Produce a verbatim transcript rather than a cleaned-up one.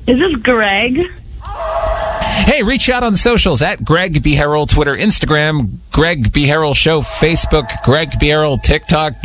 Is this Greg? Hey, reach out on the socials at Greg B. Harrell, Twitter, Instagram, Greg B. Harrell Show, Facebook, Greg B. Harrell, TikTok,